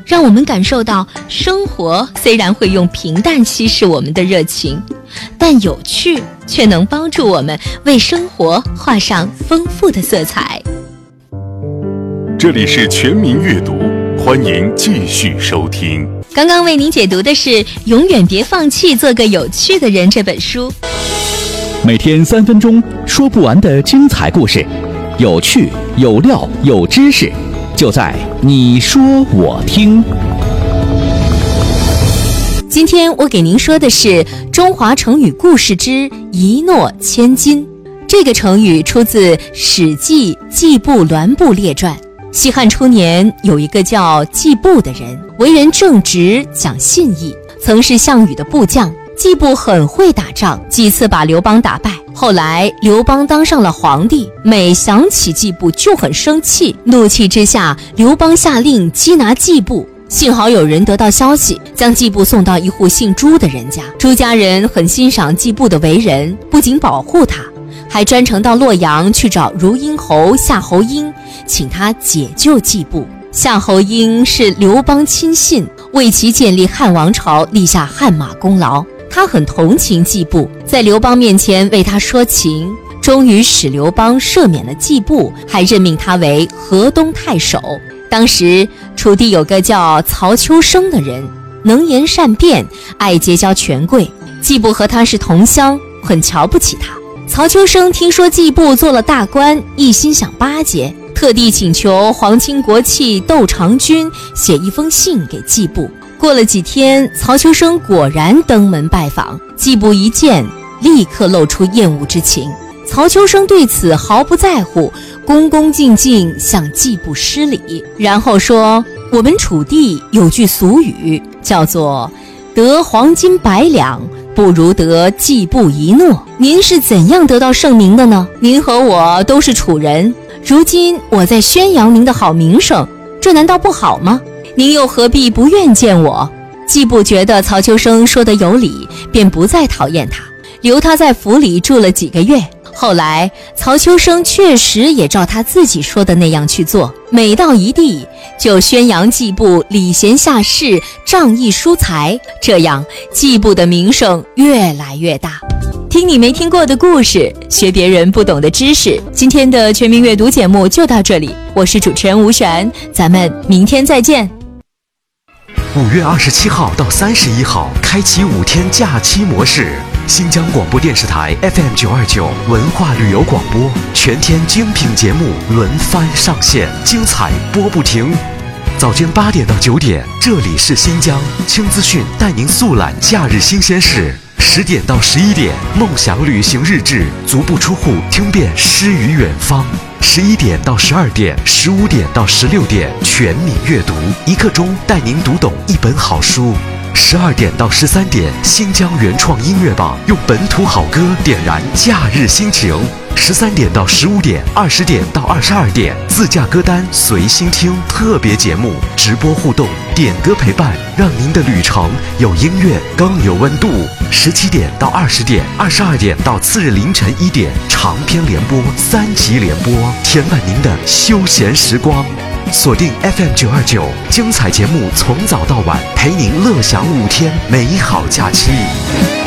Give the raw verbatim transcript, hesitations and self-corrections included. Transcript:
让我们感受到生活虽然会用平淡稀释我们的热情，但有趣却能帮助我们为生活画上丰富的色彩。 这里是全民阅读，欢迎继续收听。 刚刚为您解读的是《永远别放弃，做个有趣的人》这本书。 每天三分钟，说不完的精彩故事，有趣、有料、有知识，就在你说我听。 今天我给您说的是中华成语故事之一诺千金。这个成语出自《史记·季布栾布列传》。西汉初年，有一个叫季布的人，为人正直，讲信义，曾是项羽的部将。季布很会打仗，几次把刘邦打败。后来刘邦当上了皇帝，每想起季布就很生气，怒气之下，刘邦下令缉拿季布。幸好有人得到消息，将季布送到一户姓朱的人家。朱家人很欣赏季布的为人，不仅保护他，还专程到洛阳去找如阴侯夏侯婴，请他解救季布。夏侯婴是刘邦亲信，为其建立汉王朝立下汗马功劳。他很同情季布，在刘邦面前为他说情，终于使刘邦赦免了季布，还任命他为河东太守。当时楚地有个叫曹秋生的人，能言善辩，爱结交权贵。季布和他是同乡，很瞧不起他。曹秋生听说季布做了大官，一心想巴结，特地请求皇亲国戚窦长君写一封信给季布。过了几天，曹秋生果然登门拜访，季布一见，立刻露出厌恶之情。曹秋生对此毫不在乎，恭恭敬敬向季布施礼，然后说：我们楚地有句俗语，叫做得黄金百两，不如得季布一诺。您是怎样得到盛名的呢？您和我都是楚人，如今我在宣扬您的好名声，这难道不好吗？您又何必不愿见我？季布觉得曹秋生说得有理，便不再讨厌他，留他在府里住了几个月。后来曹秋生确实也照他自己说的那样去做，每到一地就宣扬季布礼贤下士，仗义疏财，这样季布的名声越来越大。听你没听过的故事，学别人不懂的知识。今天的全民阅读节目就到这里，我是主持人吴璇，咱们明天再见。 五月二十七号到三十一号，开启五天假期模式。新疆广播电视台 F M 九二九文化旅游广播，全天精品节目轮番上线，精彩播不停。早间八点到九点，这里是新疆轻资讯，带您速览假日新鲜事。十点到十一点，梦想旅行日志，足不出户听遍诗与远方。十一点到十二点，十五点到十六点，全民阅读，一刻钟带您读懂一本好书。十二点到十三点，新疆原创音乐榜，用本土好歌点燃假日心情。十三点到十五点，二十点到二十二点，自驾歌单随心听特别节目，直播互动，点歌陪伴，让您的旅程有音乐更有温度。十七点到二十点，二十二点到次日凌晨一点，长篇联播三集联播，填满您的休闲时光。锁定 F M 九二九，精彩节目从早到晚，陪您乐享五天美好假期。